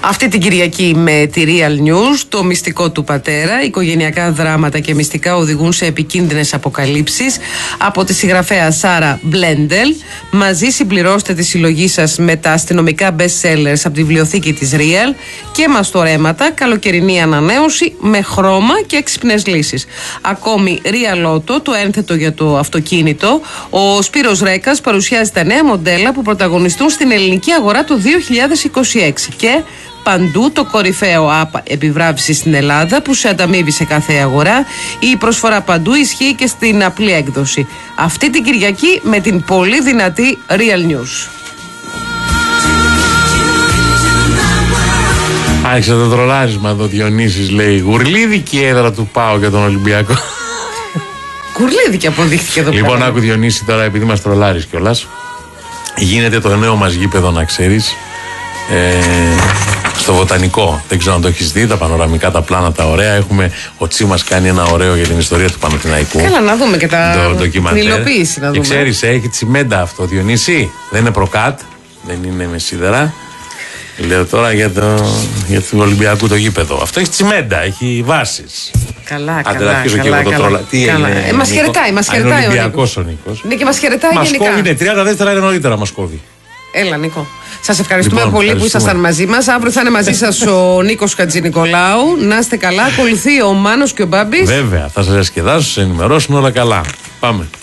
Αυτή την Κυριακή με τη Real News, το μυστικό του πατέρα, οικογενειακά δράματα και μυστικά οδηγούν σε επικίνδυνες αποκαλύψεις, από τη συγγραφέα Σάρα Μπλέντελ. Μαζί συμπληρώστε τη συλλογή σας με τα αστυνομικά best sellers από τη βιβλιοθήκη της Real και μαστορέματα, καλοκαιρινή ανανέωση με χρώμα και έξυπνες λύσεις. Ακόμη Real Auto, το ένθετο για το αυτοκίνητο. Ο Σπύρος Ρέκας παρουσιάζει τα νέα μοντέλα που πρωταγωνιστούν στην ελληνική αγορά το 2026 και παντού το κορυφαίο app επιβράβευση στην Ελλάδα που σε ανταμείβει σε κάθε αγορά. Η προσφορά παντού ισχύει και στην απλή έκδοση. Αυτή την Κυριακή με την πολύ δυνατή Real News. Άρχισε το τρολάρισμα εδώ, Διονύσης λέει. Γουρλίδικη έδρα του ΠΑΟ για τον Ολυμπιακό. Κουρλίδικη αποδείχθηκε εδώ πέρα. Λοιπόν, άκου Διονύση τώρα, επειδή μας τρολάρεις κιόλας. Γίνεται το νέο μας γήπεδο, να ξέρεις. Στο Βοτανικό. Δεν ξέρω αν το έχεις δει, τα πανοραμικά, τα πλάνα, τα ωραία. Ο Τσίμας κάνει ένα ωραίο για την ιστορία του Παναθηναϊκού. Καλά, να δούμε και την υλοποίηση. Να δούμε. Και ξέρεις, έχει τσιμέντα αυτό, Διονύση. Δεν είναι προκάτ, δεν είναι με σίδερα. Λέω τώρα για το Ολυμπιακού το γήπεδο. Αυτό έχει τσιμέντα, έχει βάσεις. Καλά. Μας χαιρετάει ο Νίκος. Ναι, και μας χαιρετάει γενικά. Μας κόβει, 30 δεύτερα είναι νωρίτερα μας κόβει. Έλα, Νίκο. Σας ευχαριστούμε πολύ που ήσασταν μαζί μας. Αύριο θα είναι μαζί σας ο Νίκος Χατζηνικολάου. Να είστε καλά. Ακολουθεί ο Μάνος και ο Μπάμπης. Βέβαια, θα σας διασκεδάσω, σας ενημερώσουμε όλα καλά. Πάμε.